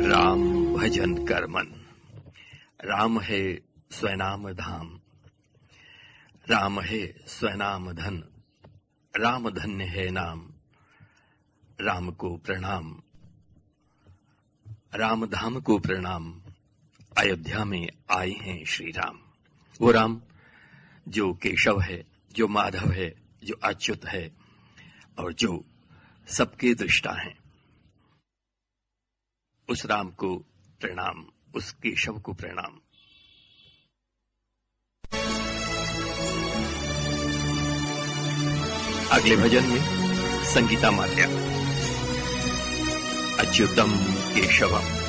राम भजन कर मन, राम है स्वनाम धाम, राम है स्वनाम धन, राम धन्य है नाम, राम को प्रणाम, राम धाम को प्रणाम, अयोध्या में आए हैं श्री राम। वो राम जो केशव है, जो माधव है, जो अच्युत है और जो सबके दृष्टा हैं। उस राम को प्रणाम, उस केशव को प्रणाम। अगले भजन में संगीता माल्या, अच्युतम केशवम।